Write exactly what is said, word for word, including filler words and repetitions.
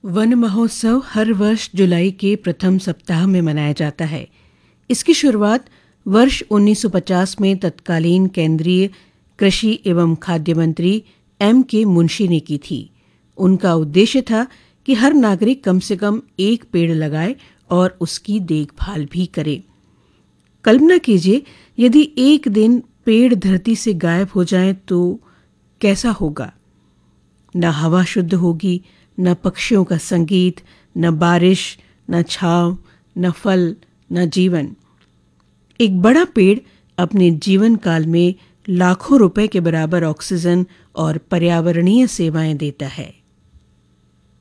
One महोत्सव हर वर्ष जुलाई के प्रथम सप्ताह में मनाया जाता है। इसकी शुरुआत वर्ष उन्नीस सौ पचास में तत्कालीन केंद्रीय कृषि एवं खाद्य मंत्री एम के मुंशी ने की थी। उनका उद्देश्य था कि हर नागरिक कम से कम एक पेड़ लगाए और उसकी देखभाल भी करे। कल्पना कीजिए, यदि एक दिन पेड़ धरती से गायब हो जाएं तो कैसा होगा। न हवा शुद्ध होगी, न पक्षियों का संगीत, न बारिश, न छांव, न फल, न जीवन। एक बड़ा पेड़ अपने जीवन काल में लाखों रुपए के बराबर ऑक्सीजन और पर्यावरणीय सेवाएं देता है।